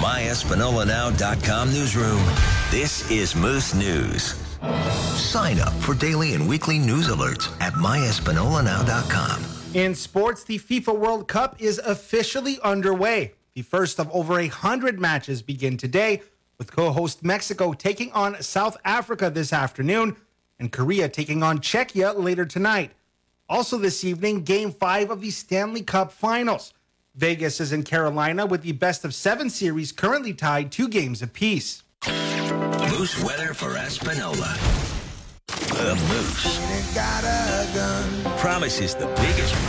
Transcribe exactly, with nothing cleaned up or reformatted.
my espanola now dot com newsroom. This is Moose News. Sign up for daily and weekly news alerts at my espanola now dot com. In sports, the FIFA World Cup is officially underway. The first of over one hundred matches begin today, with co-host Mexico taking on South Africa this afternoon and Korea taking on Czechia later tonight. Also this evening, Game five of the Stanley Cup Finals. Vegas is in Carolina with the best of seven series currently tied two games apiece. Moose weather for Espanola. The Moose promises the biggest